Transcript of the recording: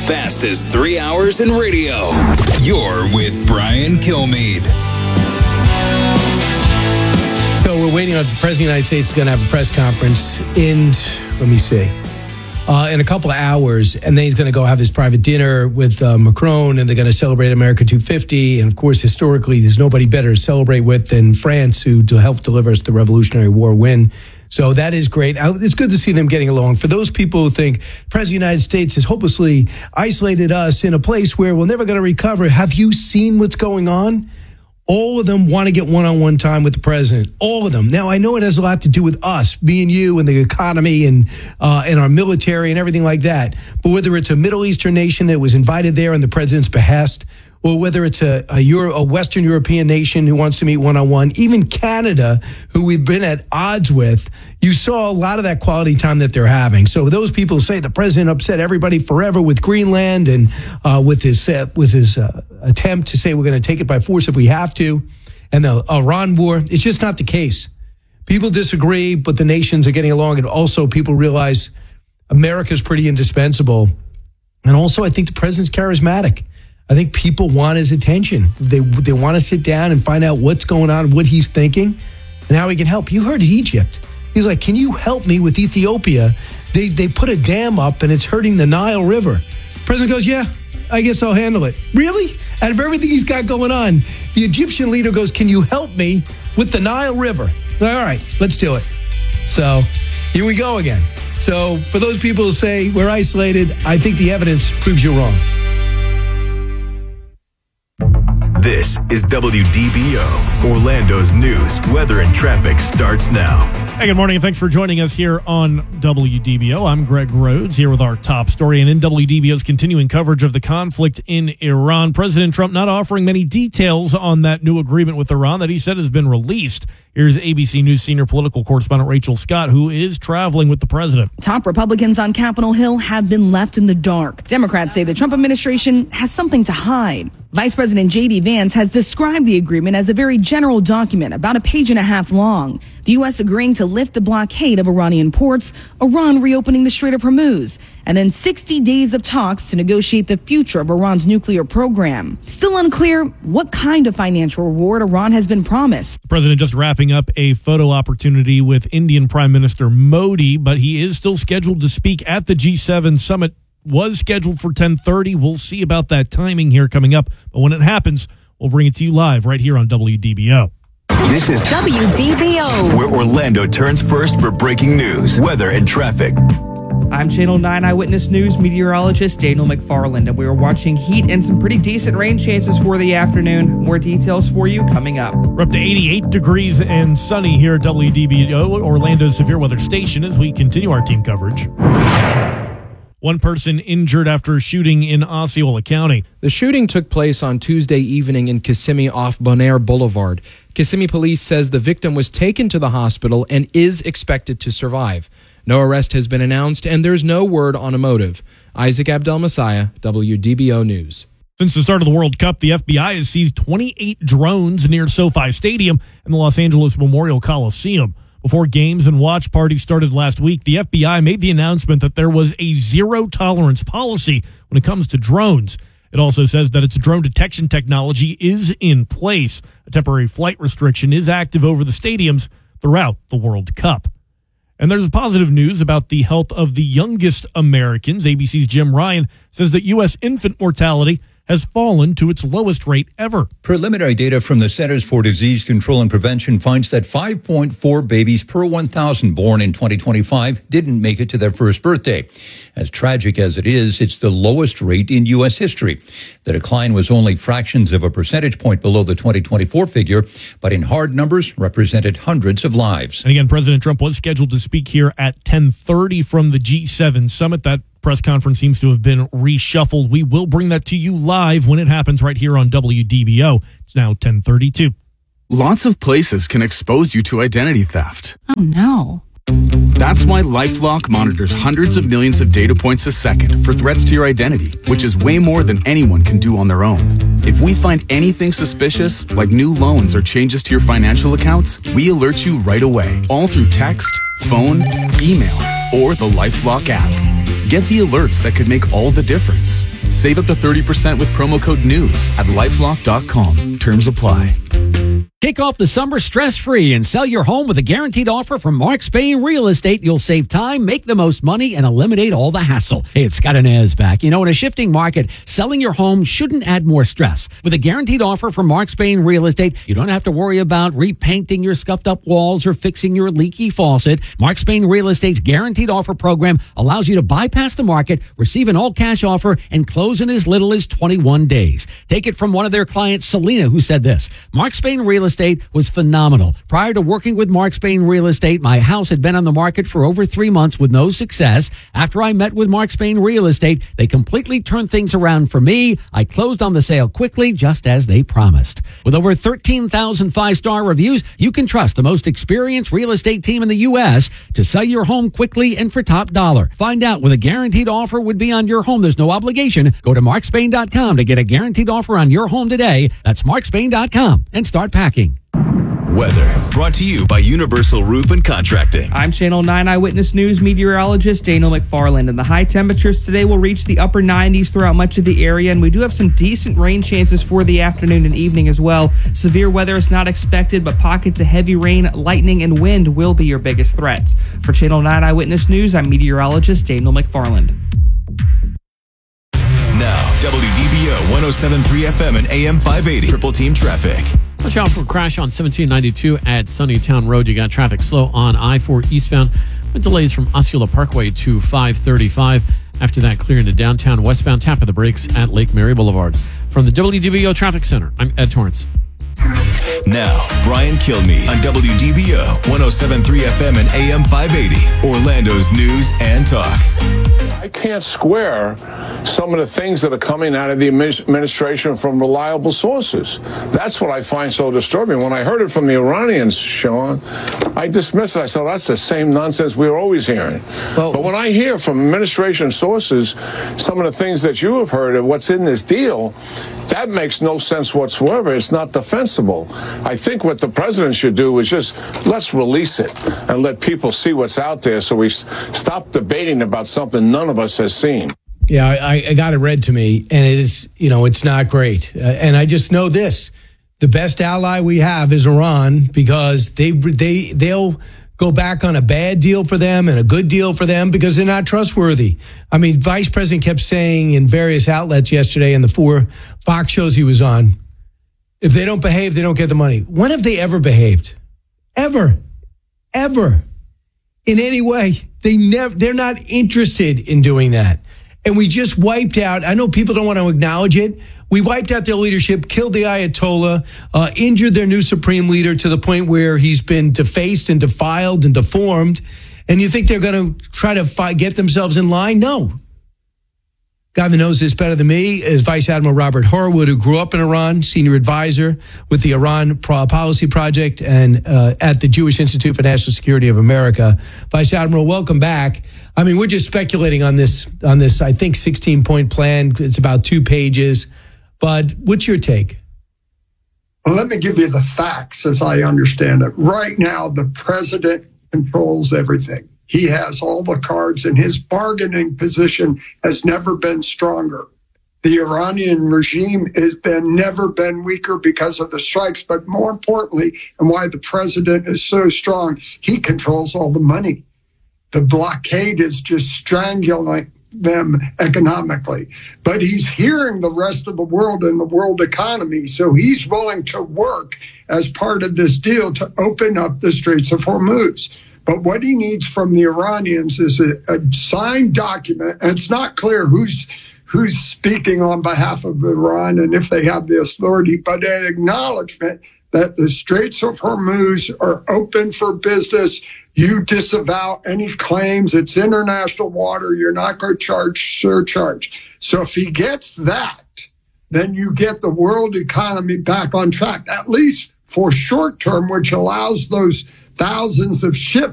fastest 3 hours in radio. You're with Brian Kilmeade. So we're waiting on the President of the United States is going to have a press conference in a couple of hours, and then he's going to go have his private dinner with Macron, and they're going to celebrate America 250. And of course, historically, there's nobody better to celebrate with than France, who helped deliver us the Revolutionary War win. So that is great. It's good to see them getting along. For those people who think President of the United States has hopelessly isolated us in a place where we're never going to recover, have you seen what's going on? All of them want to get one-on-one time with the president. All of them. Now, I know it has a lot to do with us, me and you, and the economy and our military and everything like that. But whether it's a Middle Eastern nation that was invited there on the president's behest, or whether it's a Western European nation who wants to meet one-on-one, even Canada, who we've been at odds with, you saw a lot of that quality time that they're having. So those people who say the president upset everybody forever with Greenland and with his attempt to say we're going to take it by force if we have to, and the Iran war, it's just not the case. People disagree, but the nations are getting along, and also people realize America's pretty indispensable. And also, I think the president's charismatic. I think people want his attention. They want to sit down and find out what's going on, what he's thinking, and how he can help. You heard Egypt. He's like, can you help me with Ethiopia? They put a dam up, and it's hurting the Nile River. The president goes, yeah, I guess I'll handle it. Really? Out of everything he's got going on, the Egyptian leader goes, can you help me with the Nile River? Like, all right, let's do it. So here we go again. So for those people who say we're isolated, I think the evidence proves you wrong. This is WDBO. Orlando's news, weather, and traffic starts now. Hey, good morning, and thanks for joining us here on WDBO. I'm Greg Rhodes, here with our top story. And in WDBO's continuing coverage of the conflict in Iran, President Trump not offering many details on that new agreement with Iran that he said has been released. Here's ABC News senior political correspondent Rachel Scott, who is traveling with the president. Top Republicans on Capitol Hill have been left in the dark. Democrats say the Trump administration has something to hide. Vice President J.D. Vance has described the agreement as a very general document, about a page and a half long. The U.S. agreeing to lift the blockade of Iranian ports, Iran reopening the Strait of Hormuz, and then 60 days of talks to negotiate the future of Iran's nuclear program. Still unclear what kind of financial reward Iran has been promised. The president just wrapping up a photo opportunity with Indian Prime Minister Modi, but he is still scheduled to speak at the G7 summit. Was scheduled for 10:30. We'll see about that timing here coming up. But when it happens, we'll bring it to you live right here on WDBO. This is WDBO, where Orlando turns first for breaking news, weather, and traffic. I'm Channel 9 Eyewitness News meteorologist Daniel McFarland, and we are watching heat and some pretty decent rain chances for the afternoon. More details for you coming up. We're up to 88 degrees and sunny here at WDBO, Orlando's severe weather station, as we continue our team coverage. One person injured after a shooting in Osceola County. The shooting took place on Tuesday evening in Kissimmee off Bonaire Boulevard. Kissimmee police says the victim was taken to the hospital and is expected to survive. No arrest has been announced, and there's no word on a motive. Isaac Abdel-Messiah, WDBO News. Since the start of the World Cup, the FBI has seized 28 drones near SoFi Stadium and the Los Angeles Memorial Coliseum. Before games and watch parties started last week, the FBI made the announcement that there was a zero-tolerance policy when it comes to drones. It also says that its drone detection technology is in place. A temporary flight restriction is active over the stadiums throughout the World Cup. And there's positive news about the health of the youngest Americans. ABC's Jim Ryan says that U.S. infant mortality has fallen to its lowest rate ever. Preliminary data from the Centers for Disease Control and Prevention finds that 5.4 babies per 1,000 born in 2025 didn't make it to their first birthday. As tragic as it is, it's the lowest rate in U.S. history. The decline was only fractions of a percentage point below the 2024 figure, but in hard numbers represented hundreds of lives. And again, President Trump was scheduled to speak here at 10:30 from the G7 summit. That press conference seems to have been reshuffled. We will bring that to you live when it happens right here on WDBO. It's now 10:32. Lots of places can expose you to identity theft. Oh, no. That's why LifeLock monitors hundreds of millions of data points a second for threats to your identity, which is way more than anyone can do on their own. If we find anything suspicious, like new loans or changes to your financial accounts, we alert you right away, all through text, phone, email, or the LifeLock app. Get the alerts that could make all the difference. Save up to 30% with promo code NEWS at LifeLock.com. Terms apply. Kick off the summer stress-free and sell your home with a guaranteed offer from Mark Spain Real Estate. You'll save time, make the most money, and eliminate all the hassle. Hey, it's Scott Inez back. You know, in a shifting market, selling your home shouldn't add more stress. With a guaranteed offer from Mark Spain Real Estate, you don't have to worry about repainting your scuffed-up walls or fixing your leaky faucet. Mark Spain Real Estate's guaranteed offer program allows you to bypass the market, receive an all-cash offer, and close in as little as 21 days. Take it from one of their clients, Selena, who said this: Mark Spain Real Estate was phenomenal. Prior to working with Mark Spain Real Estate, my house had been on the market for over 3 months with no success. After I met with Mark Spain Real Estate, they completely turned things around for me. I closed on the sale quickly, just as they promised. With over 13,000 five-star reviews, you can trust the most experienced real estate team in the U.S. to sell your home quickly and for top dollar. Find out what a guaranteed offer would be on your home. There's no obligation. Go to markspain.com to get a guaranteed offer on your home today. That's markspain.com and start packing. Weather brought to you by Universal Roof and Contracting. I'm Channel 9 Eyewitness News meteorologist Daniel McFarland, and the high temperatures today will reach the upper 90s throughout much of the area, and we do have some decent rain chances for the afternoon and evening as well. Severe weather is not expected, but pockets of heavy rain, lightning, and wind will be your biggest threats. For Channel 9 Eyewitness News, I'm meteorologist Daniel McFarland. Now, WDBO 107.3 FM and AM 580. Triple Team Traffic. Watch out for a crash on 1792 at Sunnytown Road. You got traffic slow on I-4 eastbound with delays from Osceola Parkway to 535. After that, clear into downtown westbound. Tap of the brakes at Lake Mary Boulevard. From the WDBO Traffic Center, I'm Ed Torrance. Now, Brian Kilmeade on WDBO 107.3 FM and AM 580. Orlando's news and talk. I can't square some of the things that are coming out of the administration from reliable sources. That's what I find so disturbing. When I heard it from the Iranians, Sean, I dismissed it. I said, that's the same nonsense we were always hearing. But when I hear from administration sources some of the things that you have heard of what's in this deal, that makes no sense whatsoever. It's not defensible. I think what the president should do is just let's release it and let people see what's out there so we stop debating about something none of us has seen. Yeah, I got it read to me, and it is, it's not great. And I just know this: the best ally we have is Iran, because they'll go back on a bad deal for them and a good deal for them because they're not trustworthy. I mean, Vice President kept saying in various outlets yesterday in the 4 Fox shows he was on, if they don't behave, they don't get the money. When have they ever behaved? Ever. In any way. They're not interested in doing that. And we just wiped out, I know people don't want to acknowledge it, we wiped out their leadership, killed the Ayatollah, injured their new supreme leader to the point where he's been defaced and defiled and deformed. And you think they're going to try to get themselves in line? No. Guy that knows this better than me is Vice Admiral Robert Horwood, who grew up in Iran, senior advisor with the Iran Policy Project and at the Jewish Institute for National Security of America. Vice Admiral, welcome back. I mean, we're just speculating on this, I think, 16-point plan. It's about 2 pages. But what's your take? Well, let me give you the facts as I understand it. Right now, the president controls everything. He has all the cards, and his bargaining position has never been stronger. The Iranian regime has never been weaker because of the strikes, but more importantly, and why the president is so strong, he controls all the money. The blockade is just strangling them economically. But he's hearing the rest of the world and the world economy, so he's willing to work as part of this deal to open up the Straits of Hormuz. But what he needs from the Iranians is a signed document, and it's not clear who's speaking on behalf of Iran and if they have the authority, but an acknowledgement that the Straits of Hormuz are open for business. You disavow any claims. It's international water. You're not going to charge surcharge. So if he gets that, then you get the world economy back on track, at least for short term, which allows those thousands of ships